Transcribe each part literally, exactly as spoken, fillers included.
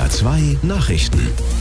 R zwei Nachrichten.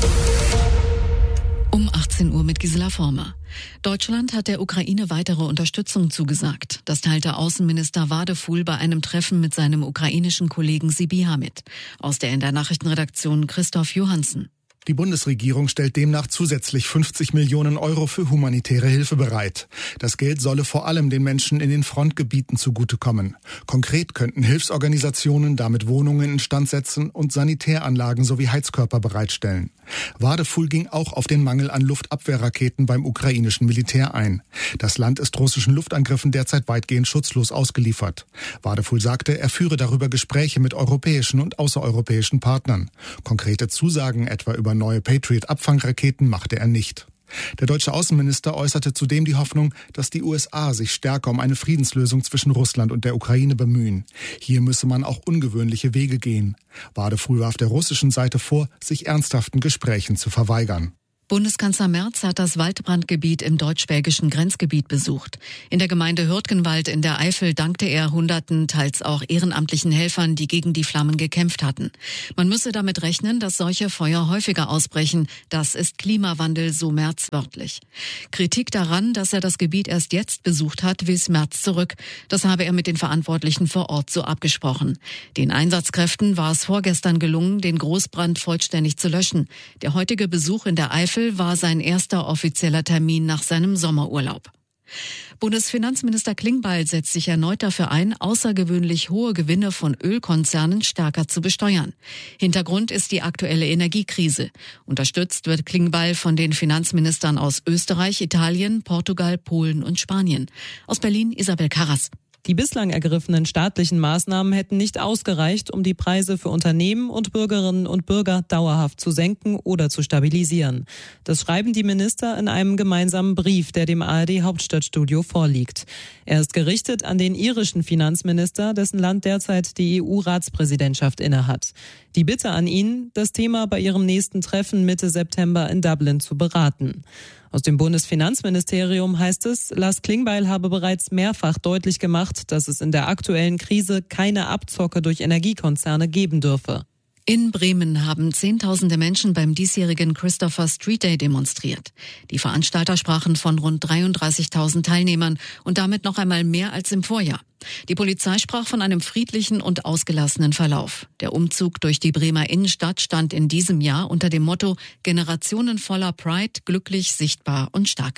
Um achtzehn Uhr mit Gisela Former. Deutschland hat der Ukraine weitere Unterstützung zugesagt. Das teilte Außenminister Wadefuhl bei einem Treffen mit seinem ukrainischen Kollegen Sibiha mit. Aus der N D R Nachrichtenredaktion Christoph Johansen. Die Bundesregierung stellt demnach zusätzlich fünfzig Millionen Euro für humanitäre Hilfe bereit. Das Geld solle vor allem den Menschen in den Frontgebieten zugutekommen. Konkret könnten Hilfsorganisationen damit Wohnungen instand setzen und Sanitäranlagen sowie Heizkörper bereitstellen. Wadefuhl ging auch auf den Mangel an Luftabwehrraketen beim ukrainischen Militär ein. Das Land ist russischen Luftangriffen derzeit weitgehend schutzlos ausgeliefert. Wadefuhl sagte, er führe darüber Gespräche mit europäischen und außereuropäischen Partnern. Konkrete Zusagen etwa über neue Patriot-Abfangraketen machte er nicht. Der deutsche Außenminister äußerte zudem die Hoffnung, dass die U S A sich stärker um eine Friedenslösung zwischen Russland und der Ukraine bemühen. Hier müsse man auch ungewöhnliche Wege gehen. Wadefuhl warf der russischen Seite vor, sich ernsthaften Gesprächen zu verweigern. Bundeskanzler Merz hat das Waldbrandgebiet im deutsch-belgischen Grenzgebiet besucht. In der Gemeinde Hürtgenwald in der Eifel dankte er Hunderten, teils auch ehrenamtlichen Helfern, die gegen die Flammen gekämpft hatten. Man müsse damit rechnen, dass solche Feuer häufiger ausbrechen. Das ist Klimawandel, so Merz wörtlich. Kritik daran, dass er das Gebiet erst jetzt besucht hat, wies Merz zurück. Das habe er mit den Verantwortlichen vor Ort so abgesprochen. Den Einsatzkräften war es vorgestern gelungen, den Großbrand vollständig zu löschen. Der heutige Besuch in der Eifel war sein erster offizieller Termin nach seinem Sommerurlaub. Bundesfinanzminister Klingbeil setzt sich erneut dafür ein, außergewöhnlich hohe Gewinne von Ölkonzernen stärker zu besteuern. Hintergrund ist die aktuelle Energiekrise. Unterstützt wird Klingbeil von den Finanzministern aus Österreich, Italien, Portugal, Polen und Spanien. Aus Berlin Isabel Karras. Die bislang ergriffenen staatlichen Maßnahmen hätten nicht ausgereicht, um die Preise für Unternehmen und Bürgerinnen und Bürger dauerhaft zu senken oder zu stabilisieren. Das schreiben die Minister in einem gemeinsamen Brief, der dem A R D-Hauptstadtstudio vorliegt. Er ist gerichtet an den irischen Finanzminister, dessen Land derzeit die E U-Ratspräsidentschaft innehat. Die Bitte an ihn, das Thema bei ihrem nächsten Treffen Mitte September in Dublin zu beraten. Aus dem Bundesfinanzministerium heißt es, Lars Klingbeil habe bereits mehrfach deutlich gemacht, dass es in der aktuellen Krise keine Abzocke durch Energiekonzerne geben dürfe. In Bremen haben Zehntausende Menschen beim diesjährigen Christopher Street Day demonstriert. Die Veranstalter sprachen von rund dreiunddreißigtausend Teilnehmern und damit noch einmal mehr als im Vorjahr. Die Polizei sprach von einem friedlichen und ausgelassenen Verlauf. Der Umzug durch die Bremer Innenstadt stand in diesem Jahr unter dem Motto Generationen voller Pride, glücklich, sichtbar und stark.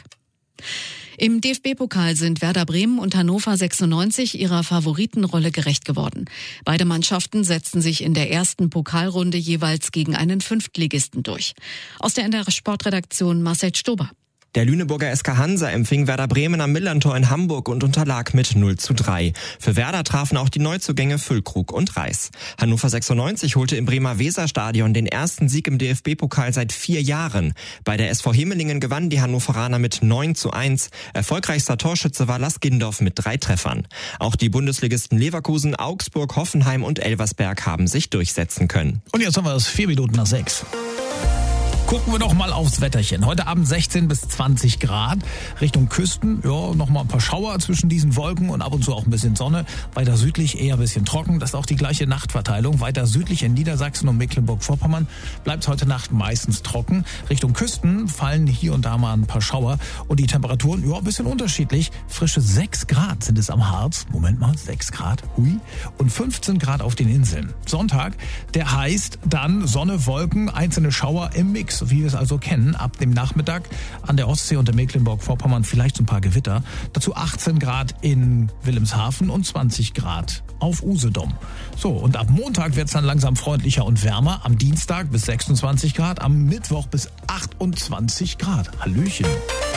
Im D F B-Pokal sind Werder Bremen und Hannover sechsundneunzig ihrer Favoritenrolle gerecht geworden. Beide Mannschaften setzten sich in der ersten Pokalrunde jeweils gegen einen Fünftligisten durch. Aus der N D R Sportredaktion Marcel Stober. Der Lüneburger S K Hansa empfing Werder Bremen am Millerntor in Hamburg und unterlag mit null zu drei. Für Werder trafen auch die Neuzugänge Füllkrug und Reis. Hannover sechsundneunzig holte im Bremer Weserstadion den ersten Sieg im D F B-Pokal seit vier Jahren. Bei der S V Hemelingen gewannen die Hannoveraner mit neun zu eins. Erfolgreichster Torschütze war Lars Gindorf mit drei Treffern. Auch die Bundesligisten Leverkusen, Augsburg, Hoffenheim und Elversberg haben sich durchsetzen können. Und jetzt haben wir es vier Minuten nach sechs. Gucken wir doch mal aufs Wetterchen. Heute Abend sechzehn bis zwanzig Grad. Richtung Küsten, ja, noch mal ein paar Schauer zwischen diesen Wolken und ab und zu auch ein bisschen Sonne. Weiter südlich eher ein bisschen trocken. Das ist auch die gleiche Nachtverteilung. Weiter südlich in Niedersachsen und Mecklenburg-Vorpommern bleibt es heute Nacht meistens trocken. Richtung Küsten fallen hier und da mal ein paar Schauer. Und die Temperaturen, ja, ein bisschen unterschiedlich. Frische sechs Grad sind es am Harz. Moment mal, sechs Grad, hui. Und fünfzehn Grad auf den Inseln. Sonntag, der heißt dann Sonne, Wolken, einzelne Schauer im Mix, wie wir es also kennen. Ab dem Nachmittag an der Ostsee und in Mecklenburg-Vorpommern vielleicht so ein paar Gewitter. Dazu achtzehn Grad in Wilhelmshaven und zwanzig Grad auf Usedom. So, und ab Montag wird es dann langsam freundlicher und wärmer. Am Dienstag bis sechsundzwanzig Grad, am Mittwoch bis achtundzwanzig Grad. Hallöchen.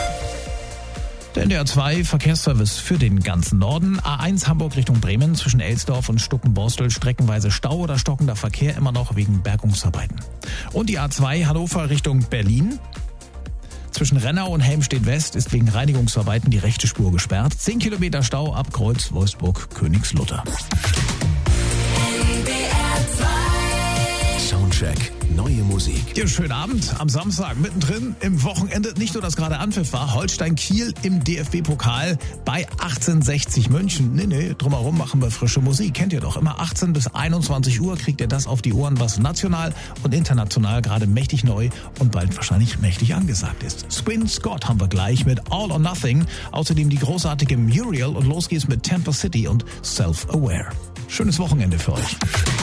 Der N D R zwei Verkehrsservice für den ganzen Norden. A eins Hamburg Richtung Bremen zwischen Elsdorf und Stuckenborstel streckenweise Stau oder stockender Verkehr immer noch wegen Bergungsarbeiten. Und die A zwei Hannover Richtung Berlin. Zwischen Rennau und Helmstedt-West ist wegen Reinigungsarbeiten die rechte Spur gesperrt. Zehn Kilometer Stau ab Kreuz Wolfsburg-Königslutter. Soundcheck. Neue Musik. Musik. Ja, schönen Abend am Samstag mittendrin im Wochenende. Nicht nur, dass gerade Anpfiff war, Holstein Kiel im D F B-Pokal bei achtzehnhundertsechzig München. Nee, nee, drumherum machen wir frische Musik. Kennt ihr doch, immer achtzehn bis einundzwanzig Uhr kriegt ihr das auf die Ohren, was national und international gerade mächtig neu und bald wahrscheinlich mächtig angesagt ist. Swin Scott haben wir gleich mit All or Nothing. Außerdem die großartige Muriel und los geht's mit Tampa City und Self-Aware. Schönes Wochenende für euch.